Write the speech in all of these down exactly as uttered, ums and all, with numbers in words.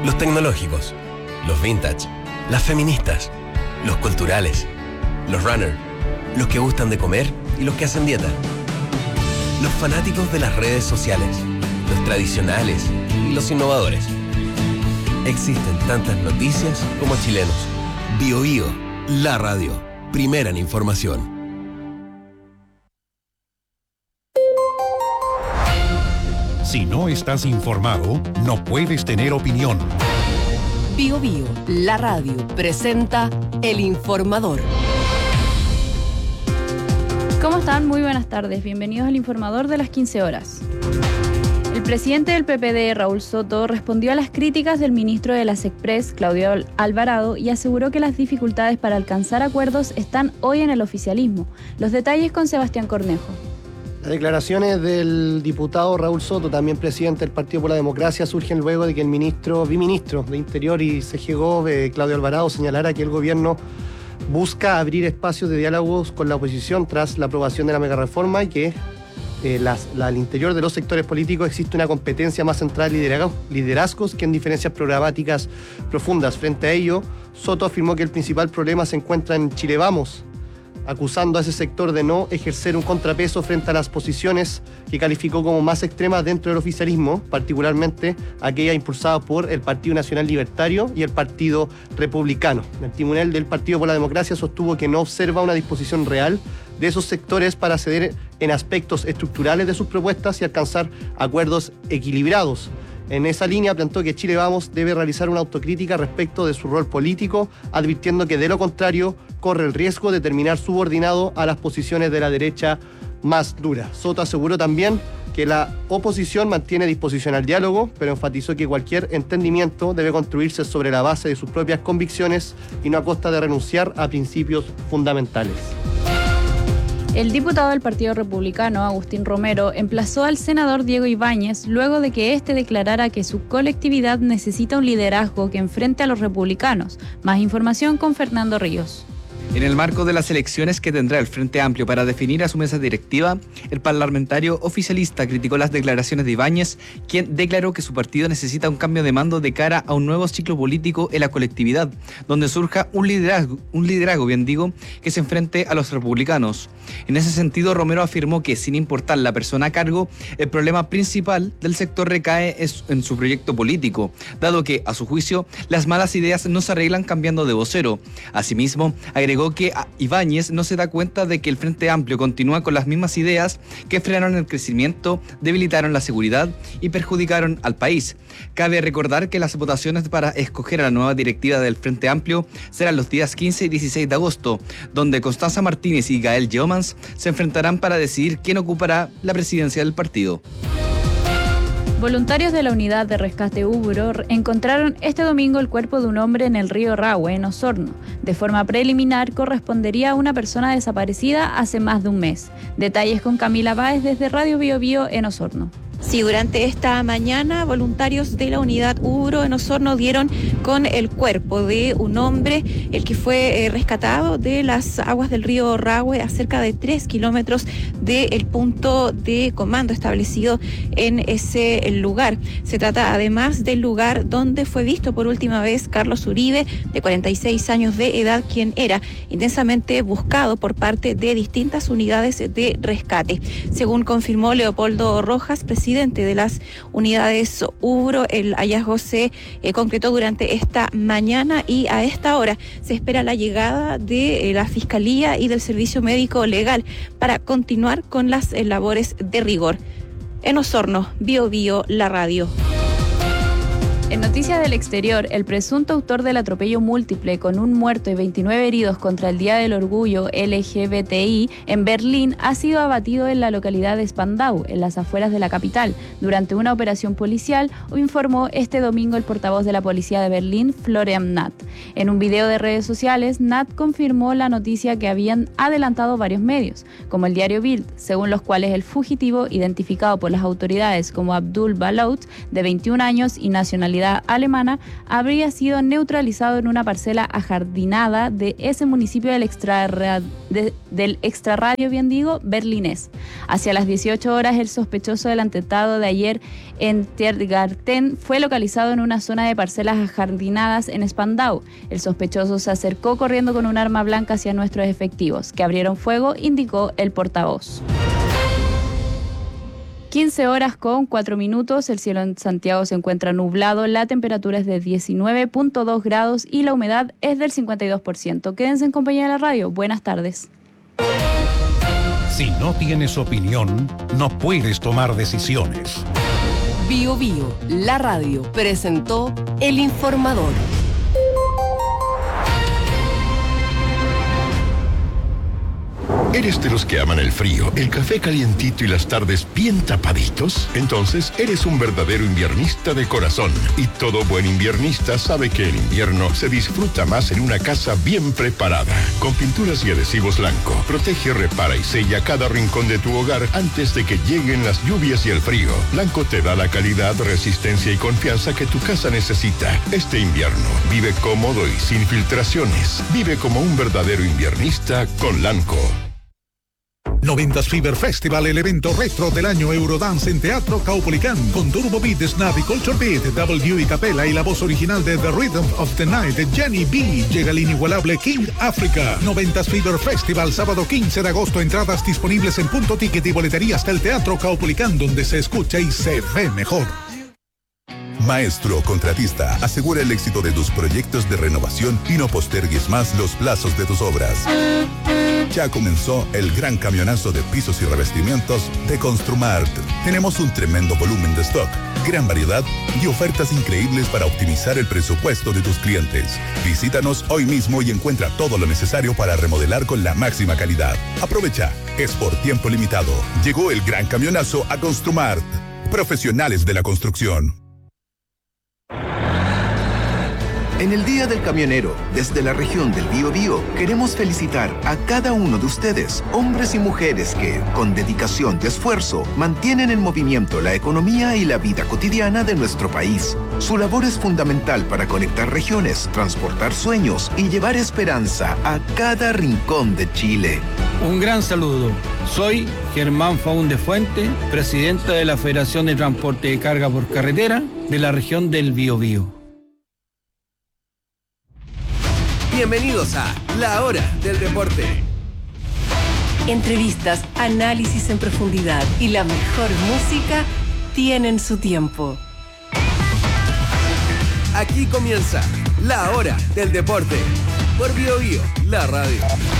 Los tecnológicos, los vintage, las feministas, los culturales, los runner, los que gustan de comer y los que hacen dieta. Los fanáticos de las redes sociales, los tradicionales y los innovadores. Existen tantas noticias como chilenos. Bio Bio, la radio, primera en información. Si no estás informado, no puedes tener opinión. Bio Bio, la radio, presenta El Informador. ¿Cómo están? Muy buenas tardes. Bienvenidos al Informador de las quince horas. El presidente del P P D, Raúl Soto, respondió a las críticas del ministro de la SECPRES, Claudio Alvarado, y aseguró que las dificultades para alcanzar acuerdos están hoy en el oficialismo. Los detalles con Sebastián Cornejo. Las declaraciones del diputado Raúl Soto, también presidente del Partido por la Democracia, surgen luego de que el ministro, biministro de Interior y C G Gov, eh, Claudio Alvarado, señalara que el gobierno busca abrir espacios de diálogos con la oposición tras la aprobación de la megareforma y que eh, las, la, al interior de los sectores políticos existe una competencia más central de liderazgos que en diferencias programáticas profundas. Frente a ello, Soto afirmó que el principal problema se encuentra en Chile Vamos, acusando a ese sector de no ejercer un contrapeso frente a las posiciones que calificó como más extremas dentro del oficialismo, particularmente aquellas impulsadas por el Partido Nacional Libertario y el Partido Republicano. El tribunal del Partido por la Democracia sostuvo que no observa una disposición real de esos sectores para ceder en aspectos estructurales de sus propuestas y alcanzar acuerdos equilibrados. En esa línea planteó que Chile Vamos debe realizar una autocrítica respecto de su rol político, advirtiendo que de lo contrario corre el riesgo de terminar subordinado a las posiciones de la derecha más dura. Soto aseguró también que la oposición mantiene disposición al diálogo, pero enfatizó que cualquier entendimiento debe construirse sobre la base de sus propias convicciones y no a costa de renunciar a principios fundamentales. El diputado del Partido Republicano, Agustín Romero, emplazó al senador Diego Ibáñez luego de que éste declarara que su colectividad necesita un liderazgo que enfrente a los republicanos. Más información con Fernando Ríos. En el marco de las elecciones que tendrá el Frente Amplio para definir a su mesa directiva, el parlamentario oficialista criticó las declaraciones de Ibáñez, quien declaró que su partido necesita un cambio de mando de cara a un nuevo ciclo político en la colectividad, donde surja un liderazgo, un liderazgo, bien digo, que se enfrente a los republicanos. En ese sentido, Romero afirmó que, sin importar la persona a cargo, el problema principal del sector recae en su proyecto político, dado que, a su juicio, las malas ideas no se arreglan cambiando de vocero. Asimismo, agregó que Ibáñez no se da cuenta de que el Frente Amplio continúa con las mismas ideas que frenaron el crecimiento, debilitaron la seguridad y perjudicaron al país. Cabe recordar que las votaciones para escoger a la nueva directiva del Frente Amplio serán los días quince y dieciséis de agosto, donde Constanza Martínez y Gael Yeomans se enfrentarán para decidir quién ocupará la presidencia del partido. Voluntarios de la Unidad de Rescate Ubro encontraron este domingo el cuerpo de un hombre en el río Rahue, en Osorno. De forma preliminar, correspondería a una persona desaparecida hace más de un mes. Detalles con Camila Báez desde Radio Bio Bio en Osorno. Sí, durante esta mañana, voluntarios de la Unidad Ubro en Osorno dieron con el cuerpo de un hombre, el que fue eh, rescatado de las aguas del río Rahue a cerca de tres kilómetros del punto de comando establecido en ese lugar. Se trata además del lugar donde fue visto por última vez Carlos Uribe, de cuarenta y seis años de edad, quien era intensamente buscado por parte de distintas unidades de rescate. Según confirmó Leopoldo Rojas, presidente de las unidades Ubro, el hallazgo se eh, concretó durante esta mañana y a esta hora se espera la llegada de eh, la Fiscalía y del Servicio Médico Legal para continuar con las eh, labores de rigor. En Osorno, Bio Bio, la radio. En noticias del exterior, el presunto autor del atropello múltiple con un muerto y veintinueve heridos contra el Día del Orgullo L G B T I en Berlín ha sido abatido en la localidad de Spandau, en las afueras de la capital, durante una operación policial, informó este domingo el portavoz de la policía de Berlín, Florian Natt. En un video de redes sociales, Natt confirmó la noticia que habían adelantado varios medios, como el diario Bild, según los cuales el fugitivo, identificado por las autoridades como Abdul Balout, de veintiún años y nacionalidad nacionalidad alemana, habría sido neutralizado en una parcela ajardinada de ese municipio del, extra, de, del extrarradio, bien digo, berlinés. Hacia las dieciocho horas, el sospechoso del atentado de ayer en Tiergarten fue localizado en una zona de parcelas ajardinadas en Spandau. El sospechoso se acercó corriendo con un arma blanca hacia nuestros efectivos, que abrieron fuego, indicó el portavoz. quince horas con cuatro minutos, el cielo en Santiago se encuentra nublado, la temperatura es de diecinueve punto dos grados y la humedad es del cincuenta y dos por ciento. Quédense en compañía de la radio. Buenas tardes. Si no tienes opinión, no puedes tomar decisiones. Bio Bio, la radio, presentó El Informador. ¿Eres de los que aman el frío, el café calientito y las tardes bien tapaditos? Entonces eres un verdadero inviernista de corazón. Y todo buen inviernista sabe que el invierno se disfruta más en una casa bien preparada. Con pinturas y adhesivos Lanco, protege, repara y sella cada rincón de tu hogar antes de que lleguen las lluvias y el frío. Lanco te da la calidad, resistencia y confianza que tu casa necesita. Este invierno, vive cómodo y sin filtraciones. Vive como un verdadero inviernista con Lanco. noventas Fever Festival, el evento retro del año Eurodance en Teatro Caupolicán, con Turbo Beat, Snap y Culture Beat, W y Capella y la voz original de The Rhythm of the Night de Jenny B. Llega el inigualable King Africa. noventas Fever Festival, sábado quince de agosto, entradas disponibles en Punto Ticket y boleterías del Teatro Caupolicán, donde se escucha y se ve mejor. Maestro Contratista, asegura el éxito de tus proyectos de renovación y no postergues más los plazos de tus obras. Ya comenzó el gran camionazo de pisos y revestimientos de Construmart. Tenemos un tremendo volumen de stock, gran variedad y ofertas increíbles para optimizar el presupuesto de tus clientes. Visítanos hoy mismo y encuentra todo lo necesario para remodelar con la máxima calidad. Aprovecha, es por tiempo limitado. Llegó el gran camionazo a Construmart. Profesionales de la construcción. En el Día del Camionero, desde la región del Biobío, queremos felicitar a cada uno de ustedes, hombres y mujeres que, con dedicación y esfuerzo, mantienen en movimiento la economía y la vida cotidiana de nuestro país. Su labor es fundamental para conectar regiones, transportar sueños y llevar esperanza a cada rincón de Chile. Un gran saludo. Soy Germán Faúnde Fuente, presidente de la Federación de Transporte de Carga por Carretera de la región del Biobío. Bienvenidos a La Hora del Deporte. Entrevistas, análisis en profundidad y la mejor música tienen su tiempo. Aquí comienza La Hora del Deporte por Bio Bio, la radio.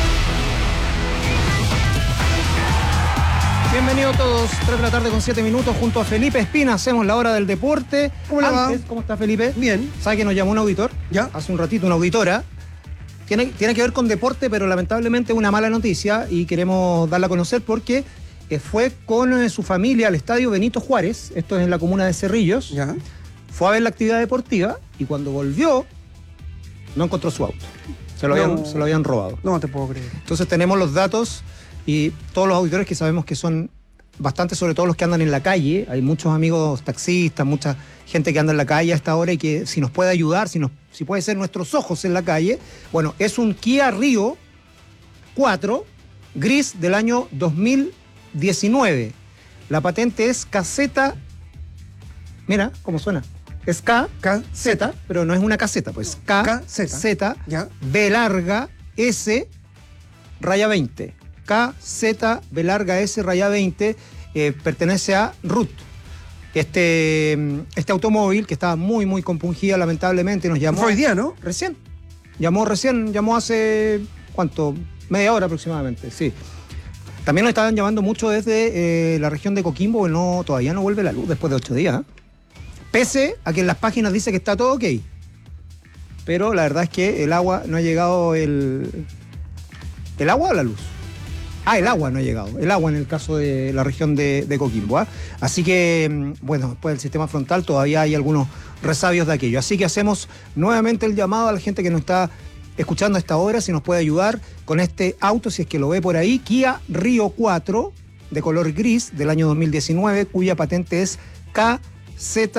Bienvenidos todos, tres de la tarde con siete minutos, junto a Felipe Espina, hacemos La Hora del Deporte. ¿Cómo le va? Antes, ¿cómo está Felipe? Bien. ¿Sabe que nos llamó un auditor? ¿Ya? Hace un ratito, una auditora. Tiene, tiene que ver con deporte, pero lamentablemente una mala noticia y queremos darla a conocer porque eh, fue con eh, su familia al estadio Benito Juárez, esto es en la comuna de Cerrillos. ¿Ya? Fue a ver la actividad deportiva y cuando volvió no encontró su auto. Se lo, No. habían, se lo habían robado. No te puedo creer. Entonces tenemos los datos y todos los auditores que sabemos que son bastantes, sobre todo los que andan en la calle. Hay muchos amigos taxistas, mucha gente que anda en la calle a esta hora y que si nos puede ayudar, si, nos, si puede ser nuestros ojos en la calle. Bueno, es un Kia Rio cuatro gris del año dos mil diecinueve. La patente es K Z. Mira cómo suena. Es K, K, Z, pero no es una caseta, pues K, Z, B larga, S, raya veinte. K, Z, B larga, S, raya veinte, eh, pertenece a Ruth. Este, este automóvil, que estaba muy, muy compungida, lamentablemente, nos llamó... Fue hoy día, ¿no? Recién. Llamó recién, llamó hace, ¿cuánto? Media hora aproximadamente, sí. También nos estaban llamando mucho desde eh, la región de Coquimbo, que no, todavía no vuelve la luz después de ocho días, ¿eh? Pese a que en las páginas dice que está todo ok. Pero la verdad es que el agua no ha llegado el... ¿El agua o la luz? Ah, el agua no ha llegado. El agua en el caso de la región de, de Coquimbo. ¿eh? Así que, bueno, después del sistema frontal todavía hay algunos resabios de aquello. Así que hacemos nuevamente el llamado a la gente que nos está escuchando a esta hora, si nos puede ayudar con este auto, si es que lo ve por ahí. Kia Rio cuatro, de color gris, del año dos mil diecinueve, cuya patente es K Z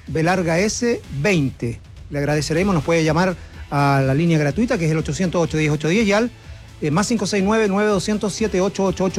B larga S veinte. Le agradeceremos, nos puede llamar a la línea gratuita que es el ochocientos, ochocientos diez, ochocientos diez y al eh, más cinco seis nueve, nueve dos cero cero, siete ocho ocho ocho.